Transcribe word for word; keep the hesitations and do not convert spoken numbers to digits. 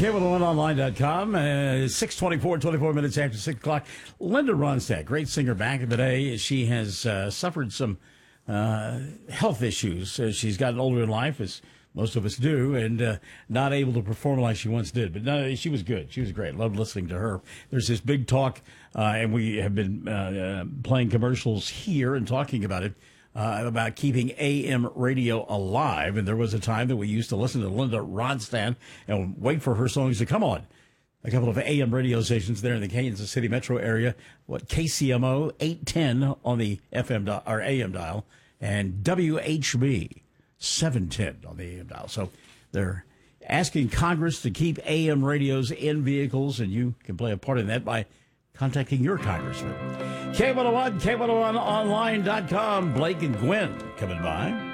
K one oh one online dot com. Uh, six twenty-four, twenty-four minutes after six o'clock. Linda Ronstadt, great singer back in the day. She has uh, suffered some uh, health issues as she's gotten older in life, as most of us do, and uh, not able to perform like she once did. But no, she was good. She was great. Loved listening to her. There's this big talk, uh, and we have been uh, uh, playing commercials here and talking about it, uh, about keeping A M radio alive. And there was a time that we used to listen to Linda Ronstadt and wait for her songs to come on. A couple of A M radio stations there in the Kansas City metro area. What, K C M O eight ten on the F M di- or A M dial, and W H B seven ten on the A M dial. So they're asking Congress to keep A M radios in vehicles, and you can play a part in that by contacting your congressman. K one oh one, K one oh one online dot com. Blake and Gwen coming by.